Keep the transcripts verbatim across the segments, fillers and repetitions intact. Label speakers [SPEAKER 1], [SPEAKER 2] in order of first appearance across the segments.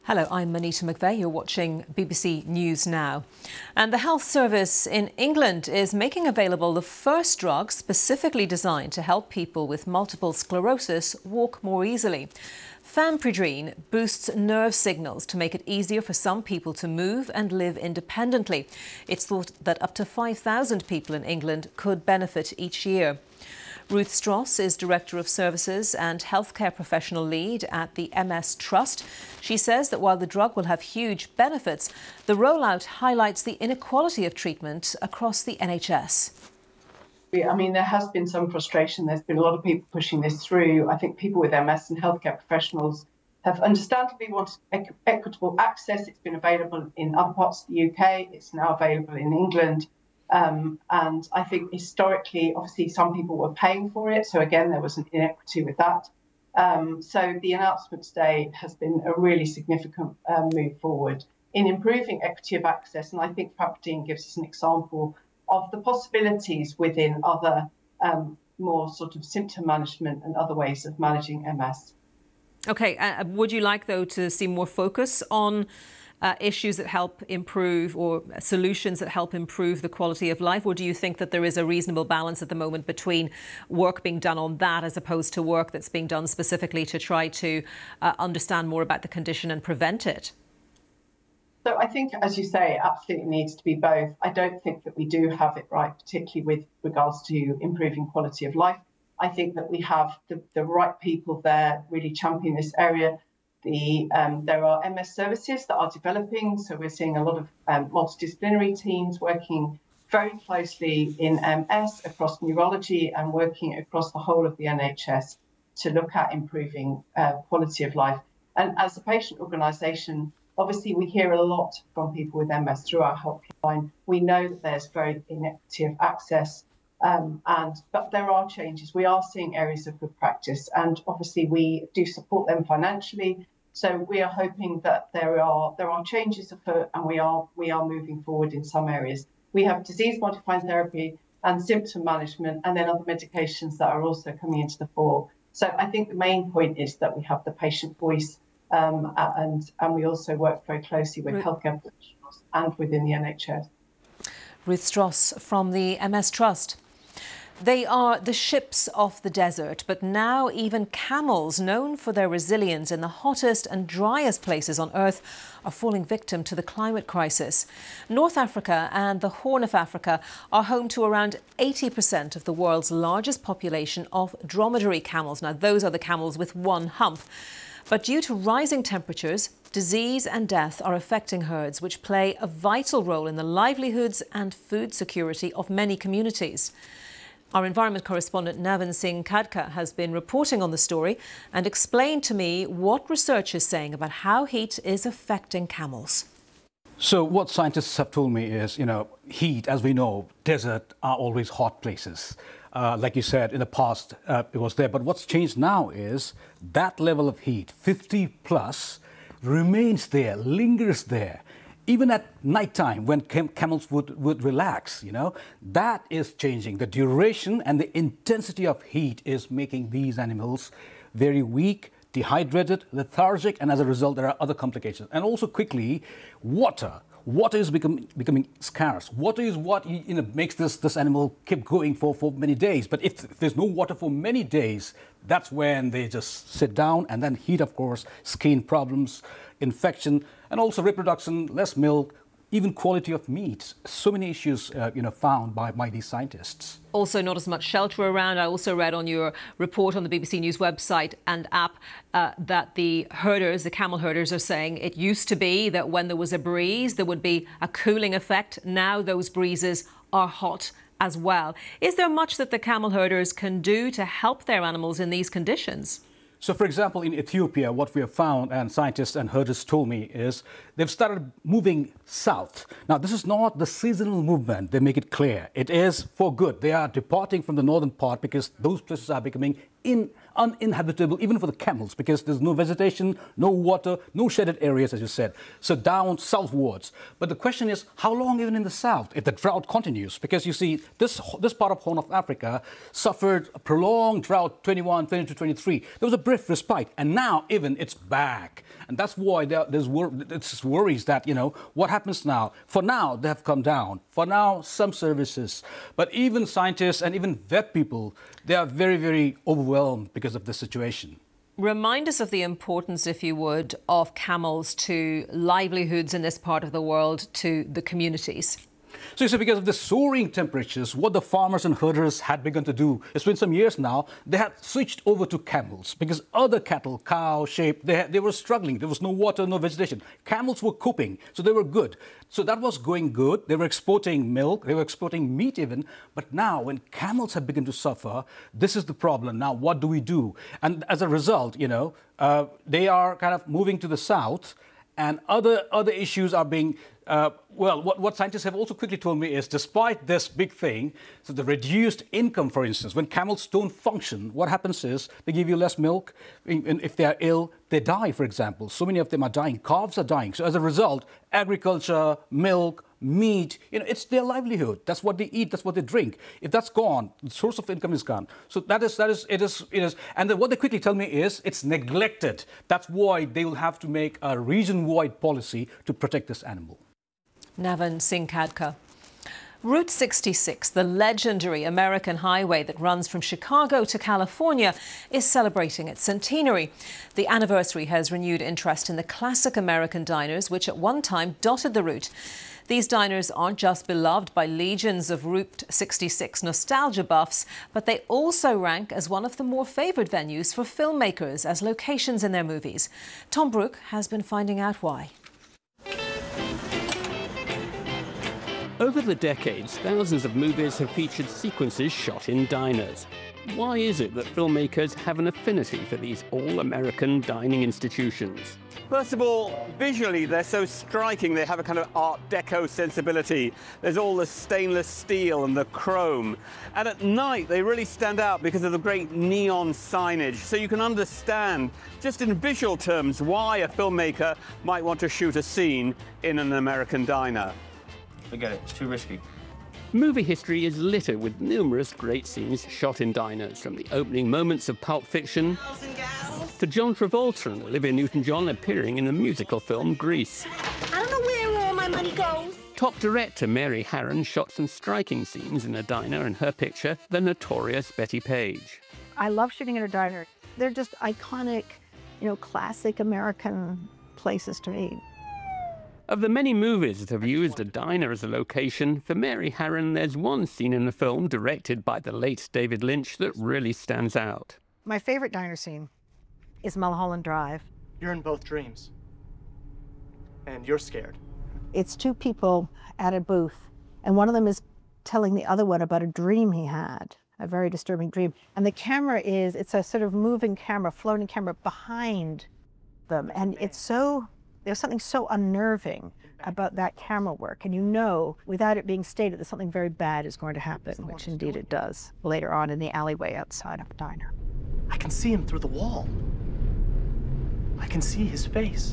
[SPEAKER 1] Hello, I'm Anita McVeigh. You're watching B B C News Now. And the Health Service in England is making available the first drug specifically designed to help people with multiple sclerosis walk more easily. Fampridrine boosts nerve signals to make it easier for some people to move and live independently. It's thought that up to five thousand people in England could benefit each year. Ruth Stross is Director of Services and Healthcare Professional Lead at the M S Trust. She says that while the drug will have huge benefits, the rollout highlights the inequality of treatment across the N H S.
[SPEAKER 2] I mean, there has been some frustration. There's been a lot of people pushing this through. I think people with M S and healthcare professionals have understandably wanted equ- equitable access. It's been available in other parts of the U K. It's now available in England. Um, and I think historically, obviously, some people were paying for it. So again, there was an inequity with that. Um, so the announcement today has been a really significant um, move forward in improving equity of access. And I think Fampridrine gives us an example of the possibilities within other um, more sort of symptom management and other ways of managing M S.
[SPEAKER 1] OK, uh, would you like, though, to see more focus on Uh, issues that help improve or solutions that help improve the quality of life? Or do you think that there is a reasonable balance at the moment between work being done on that as opposed to work that's being done specifically to try to uh, understand more about the condition and prevent it?
[SPEAKER 2] So I think, as you say, it absolutely needs to be both. I don't think that we do have it right, particularly with regards to improving quality of life. I think that we have the, the right people there really championing this area. The, um, there are M S services that are developing, so we're seeing a lot of um, multidisciplinary teams working very closely in M S across neurology and working across the whole of the N H S to look at improving uh, quality of life. And as a patient organisation, obviously we hear a lot from people with M S through our helpline. We know that there's very inequity of access, um, and but there are changes. We are seeing areas of good practice, and obviously we do support them financially. So we are hoping that there are there are changes afoot, and we are we are moving forward in some areas. We have disease-modifying therapy and symptom management, and then other medications that are also coming into the fore. So I think the main point is that we have the patient voice, um, and and we also work very closely with healthcare professionals and within the N H S.
[SPEAKER 1] Ruth Stross from the M S Trust. They are the ships of the desert, but now even camels, known for their resilience in the hottest and driest places on Earth, are falling victim to the climate crisis. North Africa and the Horn of Africa are home to around eighty percent of the world's largest population of dromedary camels. Now, those are the camels with one hump. But due to rising temperatures, disease and death are affecting herds, which play a vital role in the livelihoods and food security of many communities. Our environment correspondent Navin Singh Khadka has been reporting on the story and explained to me what research is saying about how heat is affecting camels.
[SPEAKER 3] So what scientists have told me is, you know, heat, as we know, desert are always hot places. Uh, like you said, in the past, uh, it was there. But what's changed now is that level of heat, fifty plus, remains there, lingers there. Even at nighttime, when cam camels would, would relax, you know, that is changing. The duration and the intensity of heat is making these animals very weak, dehydrated, lethargic, and as a result, there are other complications. And also quickly, water. Water is become, becoming scarce. Water is what you know, makes this, this animal keep going for, for many days. But if, if there's no water for many days, that's when they just sit down, and then heat, of course, skin problems, infection, and also reproduction, less milk, even quality of meat. So many issues, uh, you know, found by, by these scientists.
[SPEAKER 1] Also, not as much shelter around. I also read on your report on the B B C News website and app uh, that the herders, the camel herders, are saying it used to be that when there was a breeze, there would be a cooling effect. Now those breezes are hot as well. Is there much that the camel herders can do to help their animals in these conditions?
[SPEAKER 3] So, for example, in Ethiopia, what we have found, and scientists and herders told me, is they've started moving south. Now, this is not the seasonal movement. They make it clear. It is for good. They are departing from the northern part because those places are becoming in, uninhabitable, even for the camels, because there's no vegetation, no water, no shaded areas, as you said. So down southwards. But the question is, how long even in the south if the drought continues? Because you see, this, this part of Horn of Africa suffered a prolonged drought, twenty-one, twenty-two, twenty-three. There was a brief respite, and now even it's back. And that's why there, there's wor it's worries that, you know, what happens now? For now, they have come down. For now, some services. But even scientists and even vet people, they are very, very overwhelmed because of this situation.
[SPEAKER 1] Remind us of the importance, if you would, of camels to livelihoods in this part of the world, to the communities.
[SPEAKER 3] So you see, because of the soaring temperatures, what the farmers and herders had begun to do, it's been some years now, they had switched over to camels because other cattle, cow, sheep, they, had, they were struggling. There was no water, no vegetation. Camels were coping, so they were good. So that was going good. They were exporting milk, they were exporting meat even. But now, when camels have begun to suffer, this is the problem. Now, what do we do? And as a result, you know, uh, they are kind of moving to the south, and other, other issues are being Uh, well, what, what scientists have also quickly told me is, despite this big thing, so the reduced income, for instance, when camels don't function, what happens is they give you less milk. If they are ill, they die, for example. So many of them are dying. Calves are dying. So as a result, agriculture, milk, meat, you know, it's their livelihood. That's what they eat. That's what they drink. If that's gone, the source of income is gone. So that is, that is, it is, it is. And then what they quickly tell me is it's neglected. That's why they will have to make a region-wide policy to protect this animal.
[SPEAKER 1] Navan Singh Khadka. Route sixty-six, the legendary American highway that runs from Chicago to California, is celebrating its centenary. The anniversary has renewed interest in the classic American diners, which at one time dotted the route. These diners aren't just beloved by legions of Route sixty-six nostalgia buffs, but they also rank as one of the more favoured venues for filmmakers as locations in their movies. Tom Brooke has been finding out why.
[SPEAKER 4] Over the decades, thousands of movies have featured sequences shot in diners. Why is it that filmmakers have an affinity for these all-American dining institutions?
[SPEAKER 5] First of all, visually, they're so striking. They have a kind of Art Deco sensibility. There's all the stainless steel and the chrome. And at night, they really stand out because of the great neon signage. So you can understand, just in visual terms, why a filmmaker might want to shoot a scene in an American diner.
[SPEAKER 6] Forget it, it's too risky.
[SPEAKER 4] Movie history is littered with numerous great scenes shot in diners, from the opening moments of Pulp Fiction to John Travolta and Olivia Newton-John appearing in the musical film Grease.
[SPEAKER 7] I don't know where all my money goes.
[SPEAKER 4] Top director Mary Harron shot some striking scenes in a diner in her picture, The Notorious Betty Page.
[SPEAKER 8] I love shooting in a diner. They're just iconic, you know, classic American places to me.
[SPEAKER 4] Of the many movies that have used a diner as a location, for Mary Harron, there's one scene in the film directed by the late David Lynch that really stands out.
[SPEAKER 8] My favorite diner scene is Mulholland Drive.
[SPEAKER 6] You're in both dreams. And you're scared.
[SPEAKER 8] It's two people at a booth, and one of them is telling the other one about a dream he had, a very disturbing dream. And the camera is, it's a sort of moving camera, floating camera behind them. And it's so, there's something so unnerving about that camera work. And you know, without it being stated, that something very bad is going to happen, which indeed it does, later on in the alleyway outside of a diner.
[SPEAKER 6] I can see him through the wall. I can see his face.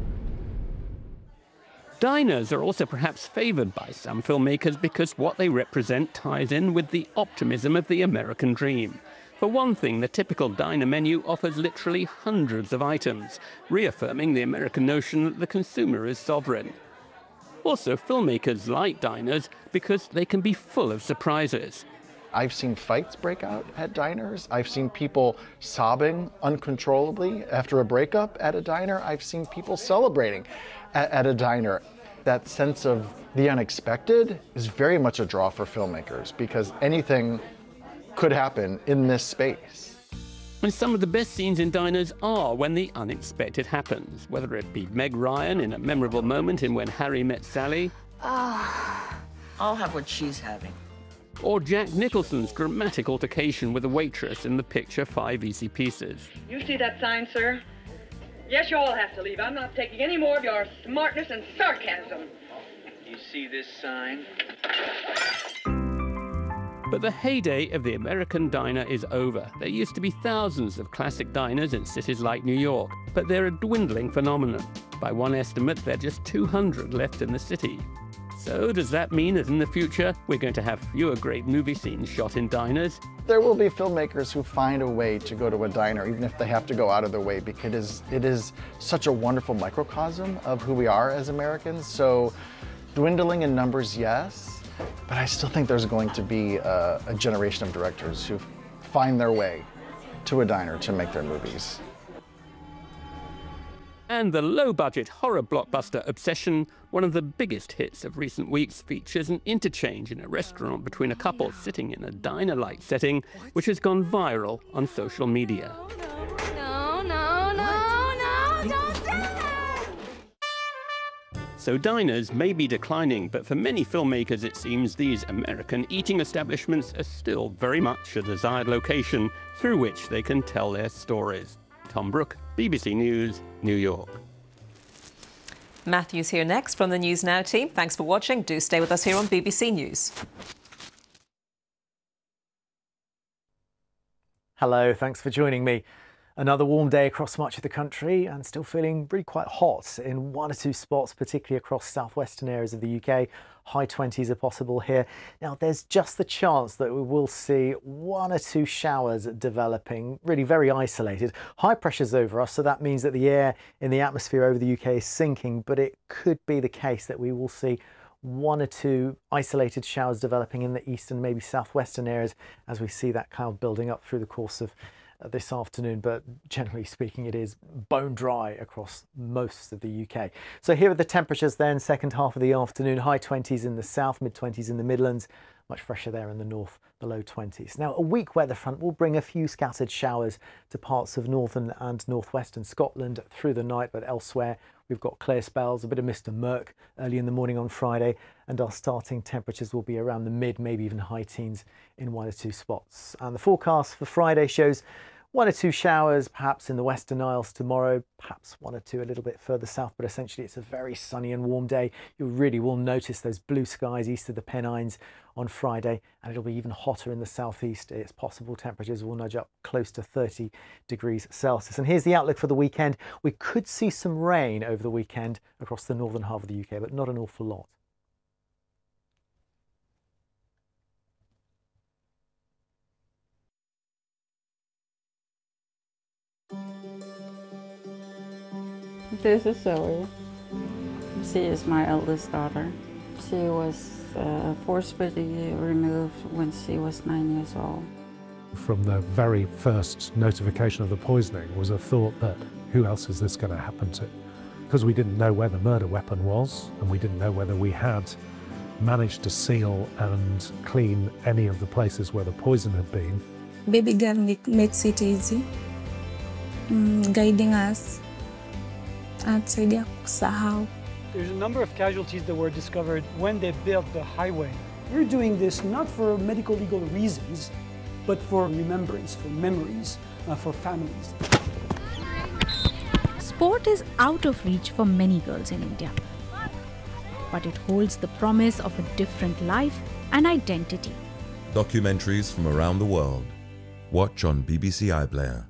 [SPEAKER 4] Diners are also perhaps favored by some filmmakers because what they represent ties in with the optimism of the American dream. For one thing, the typical diner menu offers literally hundreds of items, reaffirming the American notion that the consumer is sovereign. Also, filmmakers like diners because they can be full of surprises.
[SPEAKER 9] I've seen fights break out at diners. I've seen people sobbing uncontrollably after a breakup at a diner. I've seen people celebrating at, at a diner. That sense of the unexpected is very much a draw for filmmakers because anything could happen in this space.
[SPEAKER 4] And some of the best scenes in diners are when the unexpected happens, whether it be Meg Ryan in a memorable moment in When Harry Met Sally.
[SPEAKER 7] Ah, I'll have what she's having.
[SPEAKER 4] Or Jack Nicholson's dramatic altercation with a waitress in the picture Five Easy Pieces.
[SPEAKER 10] You see that sign, sir? Yes, you all have to leave. I'm not taking any more of your smartness and sarcasm.
[SPEAKER 11] You see this sign?
[SPEAKER 4] But the heyday of the American diner is over. There used to be thousands of classic diners in cities like New York, but they're a dwindling phenomenon. By one estimate, there are just two hundred left in the city. So does that mean that in the future, we're going to have fewer great movie scenes shot in diners?
[SPEAKER 9] There will be filmmakers who find a way to go to a diner, even if they have to go out of their way, because it is, it is such a wonderful microcosm of who we are as Americans. So dwindling in numbers, yes, but I still think there's going to be a, a generation of directors who find their way to a diner to make their movies.
[SPEAKER 4] And the low-budget horror blockbuster Obsession, one of the biggest hits of recent weeks, features an interchange in a restaurant between a couple sitting in a diner-like setting, which has gone viral on social media.
[SPEAKER 11] No, no, no, no, don't do that!
[SPEAKER 4] So diners may be declining, but for many filmmakers it seems these American eating establishments are still very much a desired location through which they can tell their stories. Tom Brooke, B B C News, New York.
[SPEAKER 1] Matthew's here next from the News Now team. Thanks for watching. Do stay with us here on B B C News.
[SPEAKER 12] Hello, thanks for joining me. Another warm day across much of the country and still feeling really quite hot in one or two spots, particularly across southwestern areas of the U K. High twenties are possible here. Now, there's just the chance that we will see one or two showers developing, really very isolated. High pressure's over us, so that means that the air in the atmosphere over the U K is sinking, but it could be the case that we will see one or two isolated showers developing in the eastern, maybe southwestern areas as we see that cloud building up through the course of this afternoon, but generally speaking it is bone dry across most of the U K. So here are the temperatures then, second half of the afternoon, high twenties in the south, mid twenties in the Midlands, much fresher there in the north, the low twenties. Now a weak weather front will bring a few scattered showers to parts of northern and northwestern Scotland through the night, but elsewhere we've got clear spells, a bit of mist and murk early in the morning on Friday, and our starting temperatures will be around the mid, maybe even high teens in one or two spots. And the forecast for Friday shows one or two showers, perhaps in the Western Isles tomorrow, perhaps one or two a little bit further south, but essentially it's a very sunny and warm day. You really will notice those blue skies east of the Pennines on Friday, and it'll be even hotter in the southeast. It's possible temperatures will nudge up close to thirty degrees Celsius. And here's the outlook for the weekend. We could see some rain over the weekend across the northern half of the U K, but not an awful lot.
[SPEAKER 13] This is Zoe. She is my eldest daughter. She was uh, forcibly removed when she was nine years old.
[SPEAKER 14] From the very first notification of the poisoning was a thought that who else is this going to happen to? Because we didn't know where the murder weapon was, and we didn't know whether we had managed to seal and clean any of the places where the poison had been.
[SPEAKER 15] Baby girl makes it easy, mm, guiding us. There's
[SPEAKER 16] a number of casualties that were discovered when they built the highway. We're doing this not for medical legal reasons, but for remembrance, for memories, uh, for families.
[SPEAKER 17] Sport is out of reach for many girls in India, but it holds the promise of a different life and identity.
[SPEAKER 18] Documentaries from around the world. Watch on B B C iPlayer.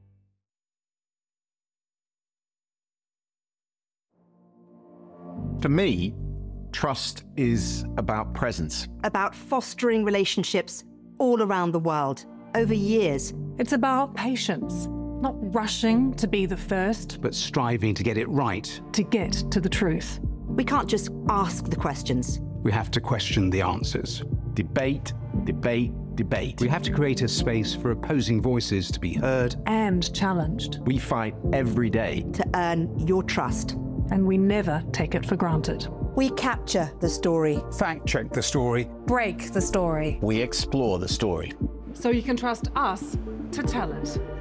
[SPEAKER 19] For me, trust is about presence.
[SPEAKER 20] About fostering relationships all around the world, over years.
[SPEAKER 21] It's about patience, not rushing to be the first,
[SPEAKER 19] but striving to get it right.
[SPEAKER 21] To get to the truth.
[SPEAKER 20] We can't just ask the questions.
[SPEAKER 19] We have to question the answers. Debate, debate, debate. We have to create a space for opposing voices to be heard
[SPEAKER 21] and challenged.
[SPEAKER 19] We fight every day
[SPEAKER 20] to earn your trust.
[SPEAKER 21] And we never take it for granted.
[SPEAKER 20] We capture the story.
[SPEAKER 19] Fact check the story.
[SPEAKER 21] Break the story.
[SPEAKER 19] We explore the story.
[SPEAKER 21] So you can trust us to tell it.